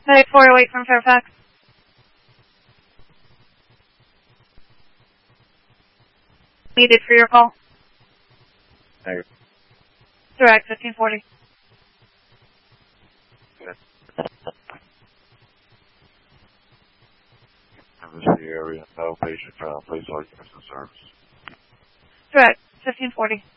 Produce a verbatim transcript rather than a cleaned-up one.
Medic four oh eight from Fairfax. Needed for your call. Negative. Direct, fifteen forty. Okay. In this area, no patient found. Please all units in service. Direct, fifteen forty.